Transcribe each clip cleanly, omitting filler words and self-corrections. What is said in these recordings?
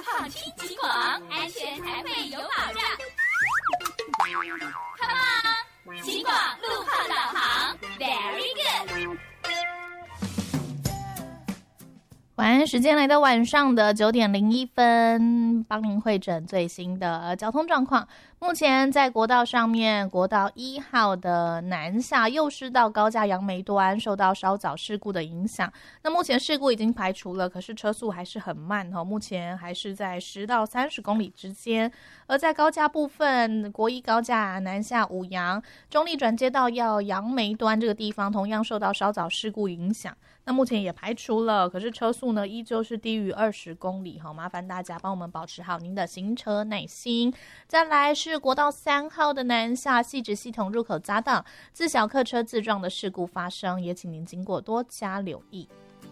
放轻轻广，安全才会有保障。Come on， 轻广路况导航 ，Very good。晚安时间来到晚上的9:01，帮您汇诊最新的交通状况。目前在国道上面，国道1号的南下右师到高架杨梅端受到稍早事故的影响，那目前事故已经排除了，可是车速还是很慢哦，目前还是在10到30公里之间。而在高架部分，国一高架南下五杨中立转接到要杨梅端这个地方，同样受到稍早事故影响，那目前也排除了，可是车速呢依旧是低于20公里，麻烦大家帮我们保持好您的行车耐心。再来是国道3号的南下汐止系统入口匝道，自小客车自撞的事故发生，也请您经过多加留意。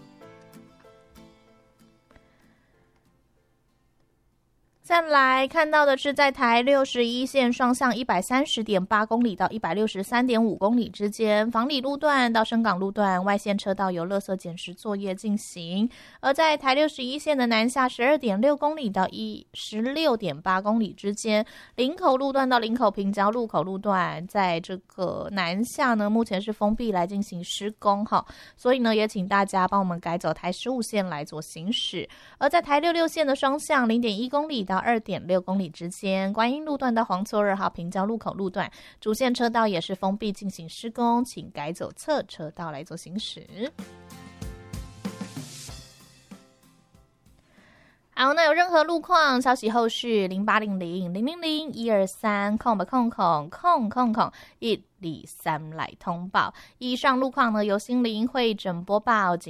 再来看到的是在台61线双向 130.8 公里到 163.5 公里之间，房里路段到深港路段外线车道有垃圾捡拾作业进行，而在台61线的南下 12.6 公里到 16.8 公里之间，林口路段到林口平交路口路段在这个南下呢，目前是封闭来进行施工，所以呢也请大家帮我们改走台15线来做行驶。而在台66线的双向 0.1 公里到2.6 公里之间，观音路段到黄厝2号平交路口路段主线车道也是封闭进行施工，请改走侧车道来做行驶。好，那有任何路况消息后续0800-123-000-123来通报。以上路况呢由心灵会诊播报。